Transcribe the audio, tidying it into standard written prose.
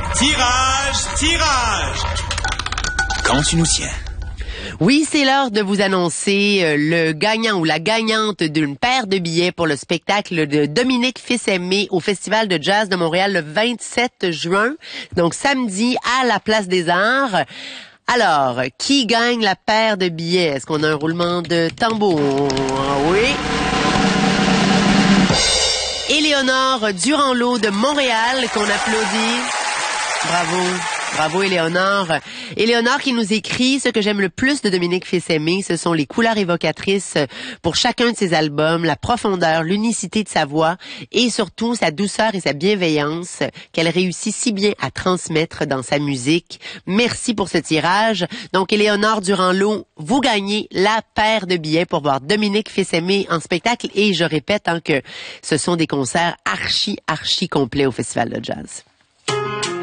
Tirage! Quand tu nous tiens. Oui, c'est l'heure de vous annoncer le gagnant ou la gagnante d'une paire de billets pour le spectacle de Dominique Fils-Aimé au Festival de Jazz de Montréal le 27 juin, donc samedi à la Place des Arts. Alors, qui gagne la paire de billets? Est-ce qu'on a un roulement de tambour? Oui. Éléonore Durand-Lot de Montréal, qu'on applaudit. Bravo. Bravo, Éléonore. Éléonore qui nous écrit: ce que j'aime le plus de Dominique Fils-Aimé, ce sont les couleurs évocatrices pour chacun de ses albums, la profondeur, l'unicité de sa voix et surtout sa douceur et sa bienveillance qu'elle réussit si bien à transmettre dans sa musique. Merci pour ce tirage. Donc, Éléonore Durand-Lot, vous gagnez la paire de billets pour voir Dominique Fils-Aimé en spectacle et je répète que ce sont des concerts archi complets au Festival de Jazz.